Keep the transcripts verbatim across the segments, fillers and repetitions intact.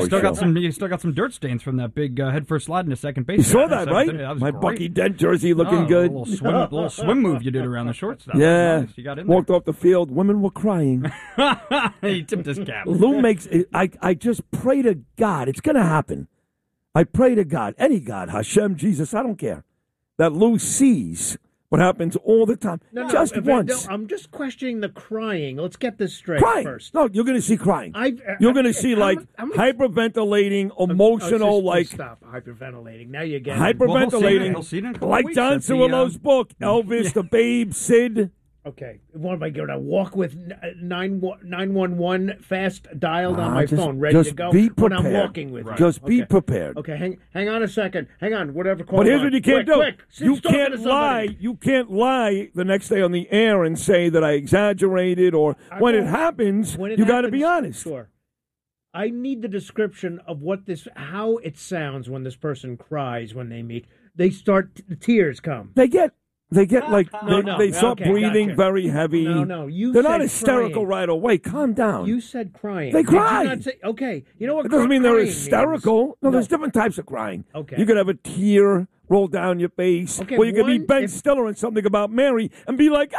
Still show. got some. You still got some dirt stains from that big uh, head first slide into second base. You saw that, So, right? that was My great. Bucky Dent jersey looking Oh, good. A little swim, little swim move you did around the shortstop. Yeah. Nice. You got in there. Walked off the field. Women were crying. He tipped his cap. Lou makes. I. I just pray to God it's going to happen. I pray to God, any God, Hashem, Jesus, I don't care, that Lou sees what happens all the time. No, no, just if I- once. no, I'm just questioning the crying. Let's get this straight Crying. first. No, you're going to see crying. I, uh, you're going to see how like mu- how many- hyperventilating, Oh, emotional, just- like stop hyperventilating. Now you're getting hyperventilating, He'll see it in a couple like weeks Don at the, Cirillo's uh, book, Elvis, the Babe, Sid. Okay, what am I going to walk with nine one one fast dialed on Ah, my just- phone, ready just to go be when I'm prepared. walking with you? Just be Okay. prepared. Okay, hang hang on a second. Hang on, whatever. But here's what you can't quick, do. Quick, You Sid's talking to can't somebody. lie. You can't lie the next day on the air and say that I exaggerated or I when it won't. happens, When it you got to happens, be honest. Sure. I need the description of what this, how it sounds when this person cries when they meet. They start, the tears come. They get they get like No, they, no. they start Okay, breathing gotcha. very heavy. No, no, you They're said not hysterical crying. right away. Calm down. You said crying. They Did you cry. not say- okay, you know what? It doesn't cry- mean they're crying hysterical. means? No, there's different types of crying. Okay. You could have a tear roll down your face, Okay, or you could be one- Ben if- Stiller in Something About Mary and be like,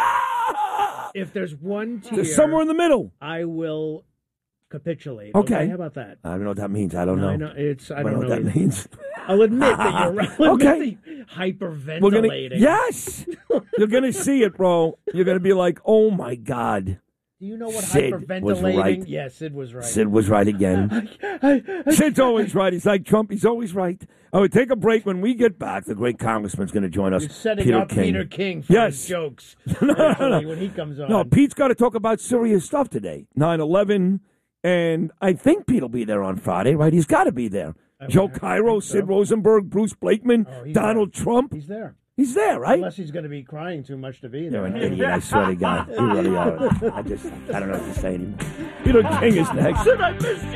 ah! If there's one tear, There's somewhere in the middle. I will capitulate. Okay. How about that? I don't know what that means. I don't No, know. I know it's. I I don't know know. what that either. means. I'll admit that you're right. I'll admit Okay. that hyperventilating. We're gonna, yes, you're gonna see it, bro. You're gonna be like, oh my God. Do you know what Sid hyperventilating? was right. Yeah, Sid was right. Sid was right again. Sid's always right. He's like Trump. He's always right. I would take a break. When we get back, the great congressman's going to join us. You're setting Peter up King. Peter King for Yes. his jokes. no, no, no. When he comes on. No, Pete's got to talk about serious stuff today. nine eleven, and I think Pete will be there on Friday, right? He's got to be there. I Joe would- I Cairo, think so. Sid Rosenberg, Bruce Blakeman, Oh, he's Donald there. Trump. He's there. He's there, right? Unless he's going to be crying too much to be You're there. an idiot, I swear to God. You really are. I just, I don't know what to say anymore. Peter King is next.